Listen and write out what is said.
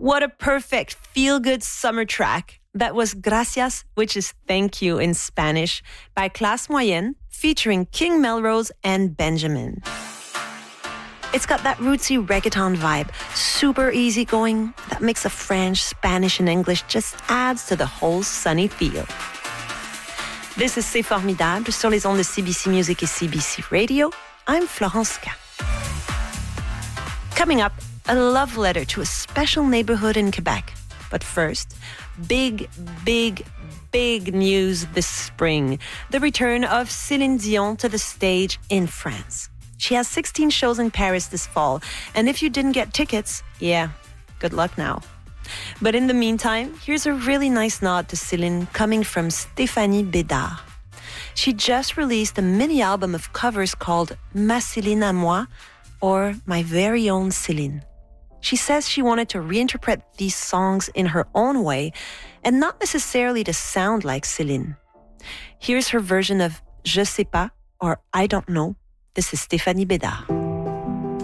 What a perfect feel-good summer track. That was Gracias, which is thank you in Spanish, by Classe Moyenne, featuring King Melrose and Benjamin. It's got that rootsy reggaeton vibe, super easygoing. That mix of French, Spanish, and English just adds to the whole sunny feel. This is C'est Formidable sur les ondes de CBC Music et CBC Radio. I'm Florence K. Coming up, a love letter to a special neighborhood in Quebec. But first, big news this spring. The return of Céline Dion to the stage in France. She has 16 shows in Paris this fall, and if you didn't get tickets, yeah, good luck now. But in the meantime, here's a really nice nod to Céline coming from Stéphanie Bédard. She just released a mini album of covers called Ma Céline à moi, or My Very Own Céline. She says she wanted to reinterpret these songs in her own way and not necessarily to sound like Céline. Here's her version of Je sais pas, or I don't know. This is Stéphanie Bédard.